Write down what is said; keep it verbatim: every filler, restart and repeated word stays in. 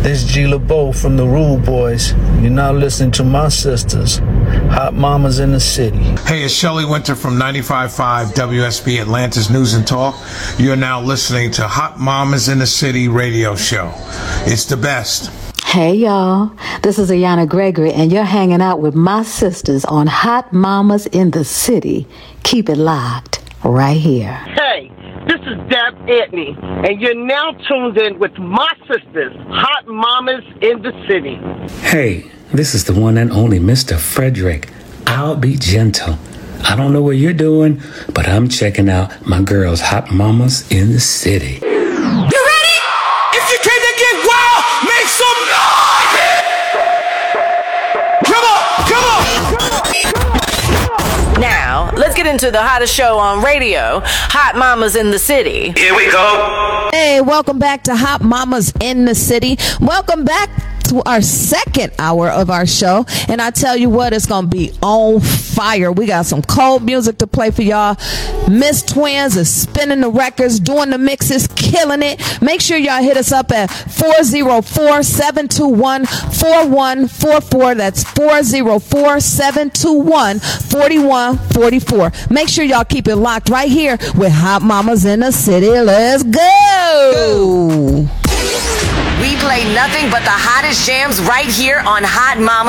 This G LeBeau from the Rude Boys. You're now listening to my sisters, Hot Mamas in the City. Hey, it's Shelley Winter from ninety-five point five W S B Atlanta's News and Talk. You're now listening to Hot Mamas in the City radio show. It's the best. Hey y'all, this is Ayana Gregory and you're hanging out with my sisters on Hot Mamas in the City. Keep it locked right here. Hey, this is Deb Antony and you're now tuned in with my sisters, Hot Mamas in the City. Hey, this is the one and only Mister Frederick. I'll be gentle. I don't know what you're doing, but I'm checking out my girls, Hot Mamas in the City. You ready? If you came to get wild, make some noise! Come on, come on! Now, let's get into the hottest show on radio, Hot Mamas in the City. Here we go. Hey, welcome back to Hot Mamas in the City. Welcome back to our second hour of our show, and I tell you what, it's gonna be on fire. We got some cold music to play for y'all. Miss Twins is spinning the records, doing the mixes, killing it. Make sure y'all hit us up at four oh four, seven two one, four one four four. That's four oh four, seven two one, four one four four. Make sure y'all keep it locked right here with Hot Mamas in the City. Let's go. We play nothing but the hottest jams right here on Hot Mamas.